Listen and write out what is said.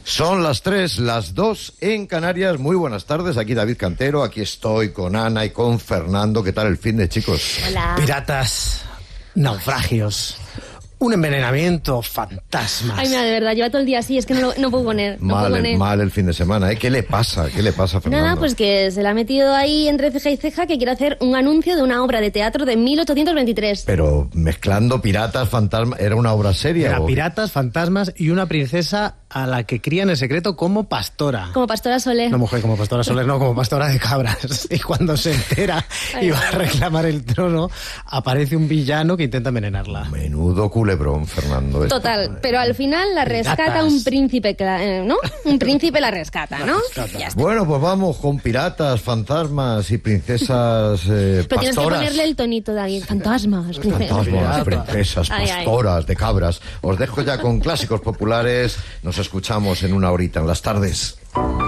Son las 3, las 2 en Canarias. Muy buenas tardes, aquí David Cantero, aquí estoy con Ana y con Fernando. ¿Qué tal el fin de, chicos? Hola. Piratas, naufragios, un envenenamiento, fantasmas. Ay, mira, de verdad, lleva todo el día así, es que no puedo poner. Mal el fin de semana, ¿eh? ¿Qué le pasa? ¿Qué le pasa, Fernando? Nada, pues que se le ha metido ahí entre ceja y ceja que quiere hacer un anuncio de una obra de teatro de 1823. Pero mezclando piratas, fantasmas, ¿era una obra seria? Era o... piratas, fantasmas y una princesa a la que crían en secreto como pastora. Como Pastora Soler. No, mujer, como pastora Soler, no, como pastora de cabras. Y cuando se entera y va a reclamar el trono, aparece un villano que intenta envenenarla. Menudo culebrón, Fernando. Total, pero al final la rescata Piratas. un príncipe, ¿no? Un príncipe la rescata, ¿no? Ya está. Bueno, pues vamos con piratas, fantasmas y princesas Pero tienes que pastoras. ponerle el tonito, David. Fantasmas, princesas. Fantasmas, princesas, Ay, ay. pastoras, de cabras. Os dejo ya con clásicos populares. Nos escuchamos en una horita en las tardes.